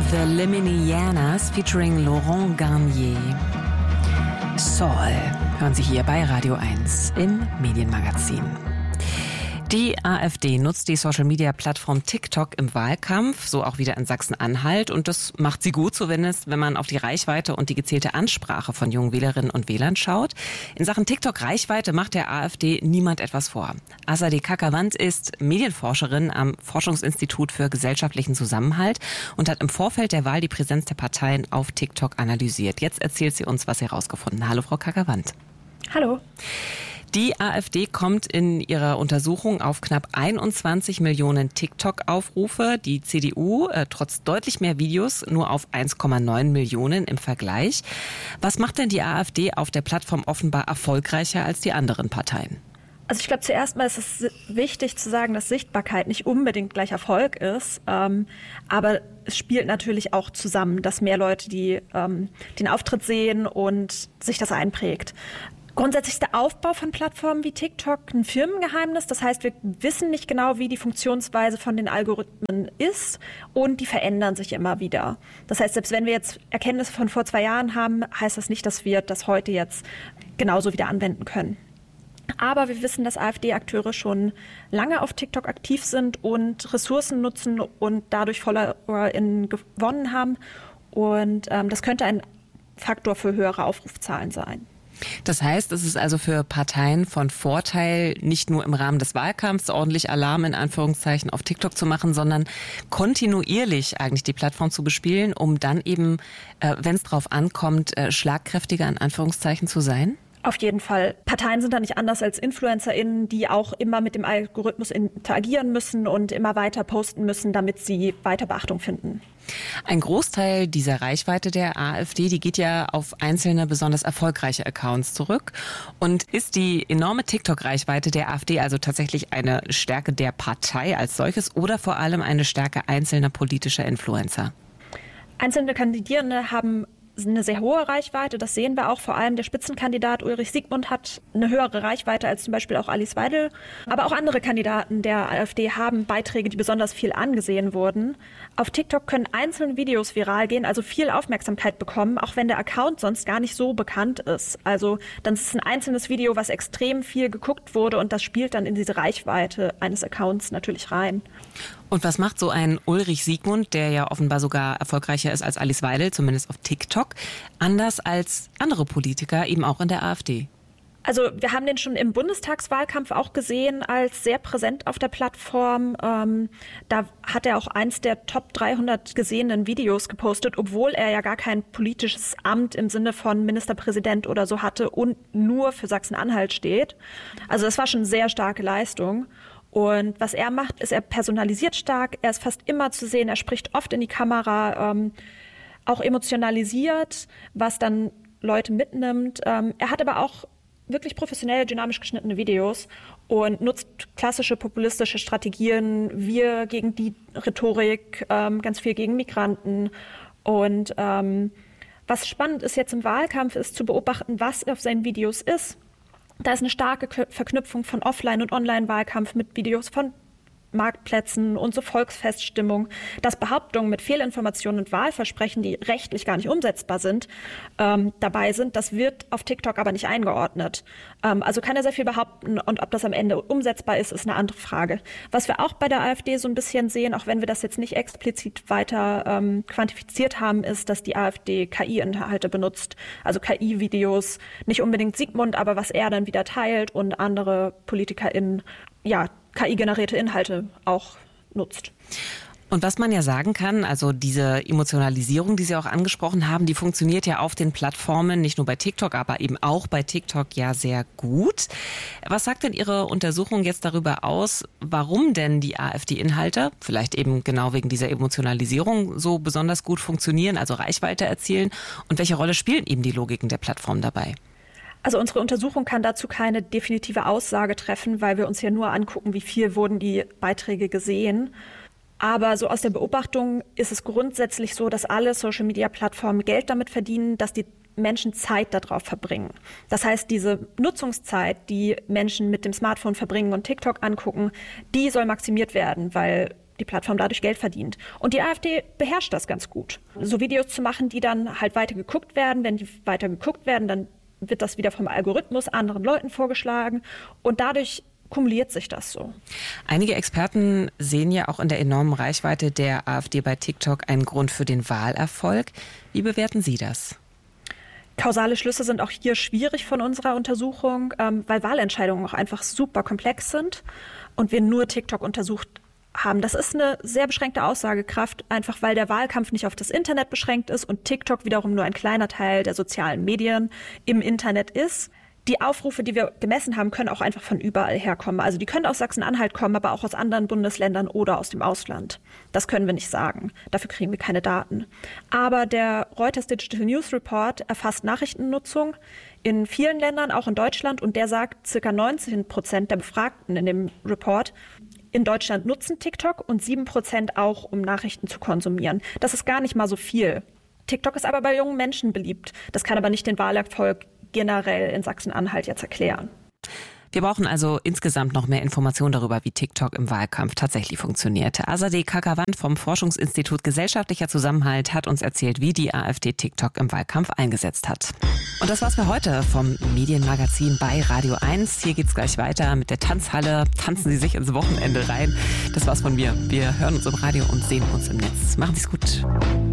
The Lemonianas featuring Laurent Garnier. Soul hören Sie hier bei Radio 1 im Medienmagazin. Die AfD nutzt die Social-Media-Plattform TikTok im Wahlkampf, so auch wieder in Sachsen-Anhalt. Und das macht sie gut, zumindest wenn man auf die Reichweite und die gezielte Ansprache von jungen Wählerinnen und Wählern schaut. In Sachen TikTok-Reichweite macht der AfD niemand etwas vor. Azadeh Kakavant ist Medienforscherin am Forschungsinstitut für gesellschaftlichen Zusammenhalt und hat im Vorfeld der Wahl die Präsenz der Parteien auf TikTok analysiert. Jetzt erzählt sie uns, was sie herausgefunden hat. Hallo, Frau Kakavant. Hallo. Die AfD kommt in ihrer Untersuchung auf knapp 21 Millionen TikTok-Aufrufe. Die CDU, trotz deutlich mehr Videos, nur auf 1,9 Millionen im Vergleich. Was macht denn die AfD auf der Plattform offenbar erfolgreicher als die anderen Parteien? Also ich glaube, zuerst mal ist es wichtig zu sagen, dass Sichtbarkeit nicht unbedingt gleich Erfolg ist. Aber es spielt natürlich auch zusammen, dass mehr Leute den Auftritt sehen und sich das einprägt. Grundsätzlich ist der Aufbau von Plattformen wie TikTok ein Firmengeheimnis. Das heißt, wir wissen nicht genau, wie die Funktionsweise von den Algorithmen ist und die verändern sich immer wieder. Das heißt, selbst wenn wir jetzt Erkenntnisse von vor 2 Jahren haben, heißt das nicht, dass wir das heute jetzt genauso wieder anwenden können. Aber wir wissen, dass AfD-Akteure schon lange auf TikTok aktiv sind und Ressourcen nutzen und dadurch FollowerInnen gewonnen haben. Und das könnte ein Faktor für höhere Aufrufzahlen sein. Das heißt, es ist also für Parteien von Vorteil, nicht nur im Rahmen des Wahlkampfs ordentlich Alarm in Anführungszeichen auf TikTok zu machen, sondern kontinuierlich eigentlich die Plattform zu bespielen, um dann eben, wenn es drauf ankommt, schlagkräftiger in Anführungszeichen zu sein? Auf jeden Fall. Parteien sind da nicht anders als InfluencerInnen, die auch immer mit dem Algorithmus interagieren müssen und immer weiter posten müssen, damit sie weiter Beachtung finden. Ein Großteil dieser Reichweite der AfD, die geht ja auf einzelne besonders erfolgreiche Accounts zurück. Und ist die enorme TikTok-Reichweite der AfD also tatsächlich eine Stärke der Partei als solches oder vor allem eine Stärke einzelner politischer Influencer? Einzelne Kandidierende haben eine sehr hohe Reichweite, das sehen wir auch. Vor allem der Spitzenkandidat Ulrich Siegmund hat eine höhere Reichweite als zum Beispiel auch Alice Weidel. Aber auch andere Kandidaten der AfD haben Beiträge, die besonders viel angesehen wurden. Auf TikTok können einzelne Videos viral gehen, also viel Aufmerksamkeit bekommen, auch wenn der Account sonst gar nicht so bekannt ist. Also dann ist es ein einzelnes Video, was extrem viel geguckt wurde und das spielt dann in diese Reichweite eines Accounts natürlich rein. Und was macht so ein Ulrich Siegmund, der ja offenbar sogar erfolgreicher ist als Alice Weidel, zumindest auf TikTok, anders als andere Politiker, eben auch in der AfD? Also wir haben den schon im Bundestagswahlkampf auch gesehen als sehr präsent auf der Plattform. Da hat er auch eins der Top 300 gesehenen Videos gepostet, obwohl er ja gar kein politisches Amt im Sinne von Ministerpräsident oder so hatte und nur für Sachsen-Anhalt steht. Also das war schon eine sehr starke Leistung. Und was er macht, ist, er personalisiert stark, er ist fast immer zu sehen, er spricht oft in die Kamera, auch emotionalisiert, was dann Leute mitnimmt. Er hat aber auch wirklich professionell, dynamisch geschnittene Videos und nutzt klassische populistische Strategien, wir gegen die Rhetorik, ganz viel gegen Migranten. Und was spannend ist jetzt im Wahlkampf, ist zu beobachten, was auf seinen Videos ist. Da ist eine starke Verknüpfung von Offline- und Online-Wahlkampf mit Videos von Marktplätzen und so Volksfeststimmung, dass Behauptungen mit Fehlinformationen und Wahlversprechen, die rechtlich gar nicht umsetzbar sind, dabei sind. Das wird auf TikTok aber nicht eingeordnet. Also kann er sehr viel behaupten und ob das am Ende umsetzbar ist, ist eine andere Frage. Was wir auch bei der AfD so ein bisschen sehen, auch wenn wir das jetzt nicht explizit weiter quantifiziert haben, ist, dass die AfD KI-Inhalte benutzt. Also KI-Videos, nicht unbedingt Siegmund, aber was er dann wieder teilt und andere PolitikerInnen, ja, KI-generierte Inhalte auch nutzt. Und was man ja sagen kann, also diese Emotionalisierung, die Sie auch angesprochen haben, die funktioniert ja auf den Plattformen, nicht nur bei TikTok, aber eben auch bei TikTok ja sehr gut. Was sagt denn Ihre Untersuchung jetzt darüber aus, warum denn die AfD-Inhalte, vielleicht eben genau wegen dieser Emotionalisierung, so besonders gut funktionieren, also Reichweite erzielen? Und welche Rolle spielen eben die Logiken der Plattform dabei? Also unsere Untersuchung kann dazu keine definitive Aussage treffen, weil wir uns ja nur angucken, wie viel wurden die Beiträge gesehen. Aber so aus der Beobachtung ist es grundsätzlich so, dass alle Social-Media-Plattformen Geld damit verdienen, dass die Menschen Zeit darauf verbringen. Das heißt, diese Nutzungszeit, die Menschen mit dem Smartphone verbringen und TikTok angucken, die soll maximiert werden, weil die Plattform dadurch Geld verdient. Und die AfD beherrscht das ganz gut. So Videos zu machen, die dann halt weiter geguckt werden. Wenn die weiter geguckt werden, dann wird das wieder vom Algorithmus anderen Leuten vorgeschlagen. Und dadurch kumuliert sich das so. Einige Experten sehen ja auch in der enormen Reichweite der AfD bei TikTok einen Grund für den Wahlerfolg. Wie bewerten Sie das? Kausale Schlüsse sind auch hier schwierig von unserer Untersuchung, weil Wahlentscheidungen auch einfach super komplex sind und wir nur TikTok untersucht haben. Das ist eine sehr beschränkte Aussagekraft, einfach weil der Wahlkampf nicht auf das Internet beschränkt ist und TikTok wiederum nur ein kleiner Teil der sozialen Medien im Internet ist. Die Aufrufe, die wir gemessen haben, können auch einfach von überall herkommen. Also die können aus Sachsen-Anhalt kommen, aber auch aus anderen Bundesländern oder aus dem Ausland. Das können wir nicht sagen. Dafür kriegen wir keine Daten. Aber der Reuters Digital News Report erfasst Nachrichtennutzung in vielen Ländern, auch in Deutschland. Und der sagt, ca. 19% der Befragten in dem Report in Deutschland nutzen TikTok und 7% auch, um Nachrichten zu konsumieren. Das ist gar nicht mal so viel. TikTok ist aber bei jungen Menschen beliebt. Das kann aber nicht den Wahlerfolg generell in Sachsen-Anhalt jetzt erklären. Wir brauchen also insgesamt noch mehr Informationen darüber, wie TikTok im Wahlkampf tatsächlich funktionierte. Azadeh Kakavand vom Forschungsinstitut Gesellschaftlicher Zusammenhalt hat uns erzählt, wie die AfD TikTok im Wahlkampf eingesetzt hat. Und das war's für heute vom Medienmagazin bei Radio 1. Hier geht's gleich weiter mit der Tanzhalle. Tanzen Sie sich ins Wochenende rein. Das war's von mir. Wir hören uns im Radio und sehen uns im Netz. Machen Sie's gut.